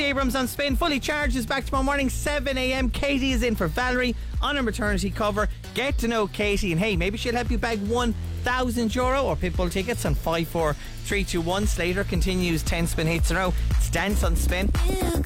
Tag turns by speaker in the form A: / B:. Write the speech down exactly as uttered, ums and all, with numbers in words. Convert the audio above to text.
A: Stacey Abrams on Spin. Fully Charged is back tomorrow morning, seven a.m. Katie is in for Valerie on a maternity cover. Get to know Katie, and hey, maybe she'll help you bag one thousand euro or Pitbull tickets on five four three two one. Slater continues ten spin hits in a row. It's Dance on Spin.